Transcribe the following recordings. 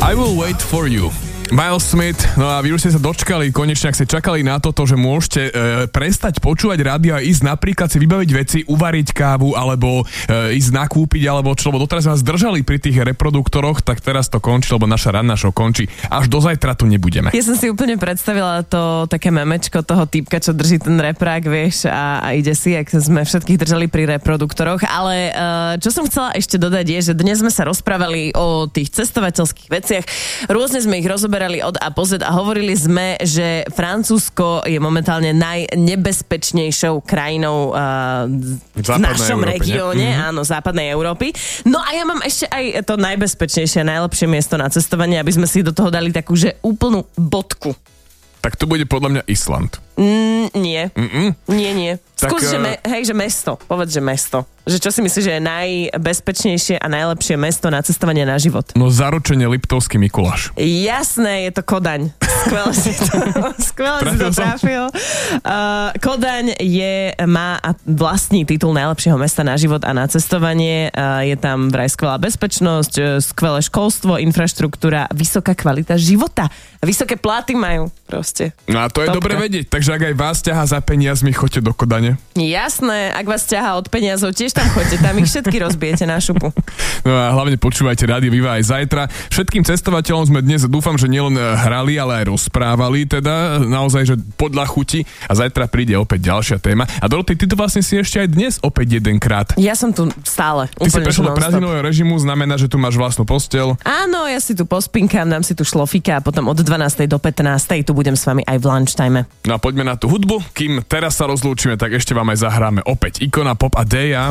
I will wait for you. Miles Smith, no a vy už ste sa dočkali, konečne ak ste čakali na toto, že môžete prestať počúvať rádio a ísť napríklad si vybaviť veci, uvariť kávu alebo ísť nakúpiť alebo čo, lebo doteraz vás držali pri tých reproduktoroch, tak teraz to končí, lebo naša ranná show končí. Až do zajtra tu nebudeme. Ja som si úplne predstavila to také memečko toho týpka, čo drží ten reprák, vieš, a ide si, ak sme všetkých držali pri reproduktoroch, ale čo som chcela ešte dodať je, že dnes sme sa rozprávali o tých cestovateľských veciach, rôzne sme ich rozoberali od A po Z a hovorili sme, že Francúzsko je momentálne najnebezpečnejšou krajinou v našom regióne, áno, západnej Európy. No a ja mám ešte aj to najbezpečnejšie a najlepšie miesto na cestovanie, aby sme si do toho dali takú, že úplnú bodku. Tak to bude podľa mňa Island. Nie. Nie. Skús, že mesto. Povedz, že mesto. Že čo si myslíš, že je najbezpečnejšie a najlepšie mesto na cestovanie na život? No zaručene Liptovský Mikuláš. Jasné, je to Kodaň. Skvelé si to trafil. Kodaň má vlastní titul najlepšieho mesta na život a na cestovanie. Je tam vraj skvelá bezpečnosť, skvelé školstvo, infraštruktúra, vysoká kvalita života. Vysoké platy majú proste. No a to je dobre vedieť, takže ak aj vás ťahá za peniazmi, choďte do Kodane. Jasné, ak vás ťahá od peniazov, tiež tam choďte, tam ich všetky rozbijete na šupu. No a hlavne počúvajte Rádio Viva aj zajtra. Všetkým cestovateľom sme dnes, dúfam, že nielen hrali, ale aj rozprávali, teda naozaj, že podľa chuti a zajtra príde opäť ďalšia téma. A Doroty, ty to vlastne si ešte aj dnes opäť jedenkrát. Ja som tu stále. Ty si prešiel do prázdninového režimu, znamená, že tu máš vlastnú posteľ. Áno, ja si tu pospinkám, dám si tu šlofika a potom od 12. do 15. tu budem s vami aj v lunchtime. No a poďme na tú hudbu. Kým teraz sa rozlúčime, tak ešte vám aj zahráme opäť Ikona, Pop a Deja.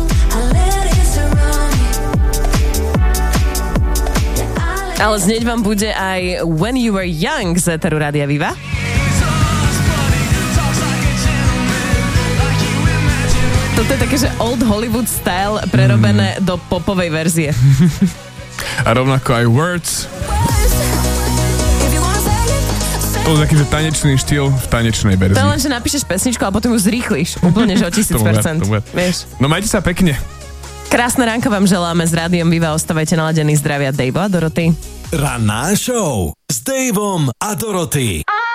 Ale znieť vám bude aj When You Were Young z éteru Rádia Viva. Toto je také, že old Hollywood style prerobené do popovej verzie. A rovnako aj Words. To je taký, že tanečný štýl v tanečnej verzii. To len, že napíšeš pesničku a potom ju zrýchliš. Úplne, že o 1000%. Vieš. No majte sa pekne. Krásne ránko vám želáme s Rádiom Viva. Ostávajte naladení, zdravia Dejvo a Doroty. Ranná show s Dejvom a Doroty.